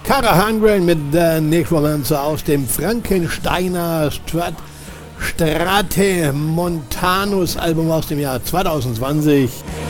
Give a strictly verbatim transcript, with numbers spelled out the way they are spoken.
Cara Hungren mit The Necromancer aus dem Frankensteiner Strat Strate Montanus Album aus dem Jahr zwanzig zwanzig.